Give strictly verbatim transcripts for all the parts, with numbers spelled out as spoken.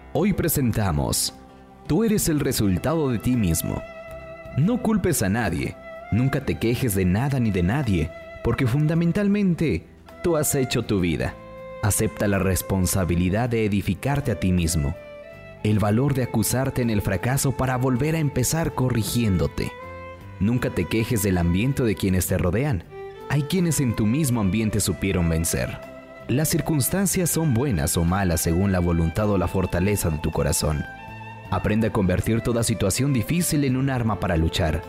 Hoy presentamos, tú eres el resultado de ti mismo. No culpes a nadie, nunca te quejes de nada ni de nadie, porque fundamentalmente tú has hecho tu vida. Acepta la responsabilidad de edificarte a ti mismo, el valor de acusarte en el fracaso para volver a empezar corrigiéndote. Nunca te quejes del ambiente de quienes te rodean. Hay quienes en tu mismo ambiente supieron vencer. Las circunstancias son buenas o malas según la voluntad o la fortaleza de tu corazón. Aprende a convertir toda situación difícil en un arma para luchar.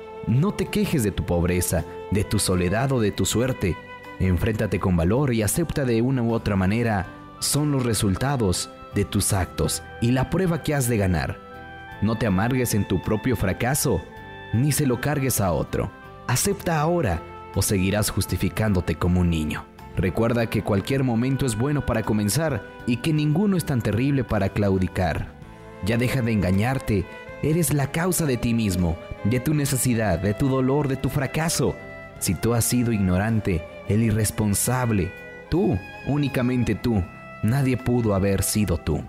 No te quejes de tu pobreza, de tu soledad o de tu suerte. Enfréntate con valor y acepta de una u otra manera. Son los resultados de tus actos y la prueba que has de ganar. No te amargues en tu propio fracaso, ni se lo cargues a otro. Acepta ahora o seguirás justificándote como un niño. Recuerda que cualquier momento es bueno para comenzar y que ninguno es tan terrible para claudicar. Ya deja de engañarte, eres la causa de ti mismo, de tu necesidad, de tu dolor, de tu fracaso. Si tú has sido ignorante, el irresponsable, tú, únicamente tú, nadie pudo haber sido tú.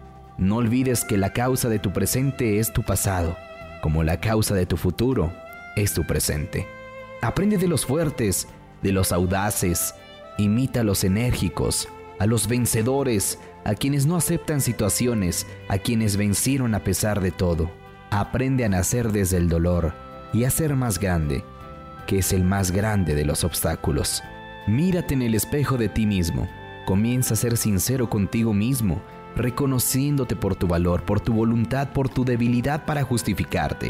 No olvides que la causa de tu presente es tu pasado, como la causa de tu futuro es tu presente. Aprende de los fuertes, de los audaces, imita a los enérgicos, a los vencedores, a quienes no aceptan situaciones, a quienes vencieron a pesar de todo. Aprende a nacer desde el dolor y a ser más grande, que es el más grande de los obstáculos. Mírate en el espejo de ti mismo. Comienza a ser sincero contigo mismo, reconociéndote por tu valor, por tu voluntad, por tu debilidad para justificarte.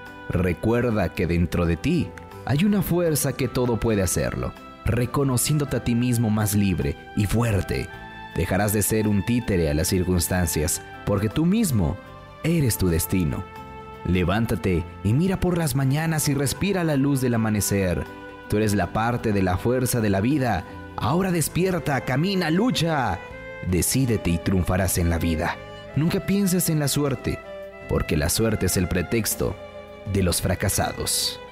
Recuerda que dentro de ti hay una fuerza que todo puede hacerlo. Reconociéndote a ti mismo más libre y fuerte, dejarás de ser un títere a las circunstancias, porque tú mismo eres tu destino. Levántate y mira por las mañanas y respira la luz del amanecer. Tú eres la parte de la fuerza de la vida. Ahora despierta, camina, lucha. Decídete y triunfarás en la vida. Nunca pienses en la suerte, porque la suerte es el pretexto de los fracasados.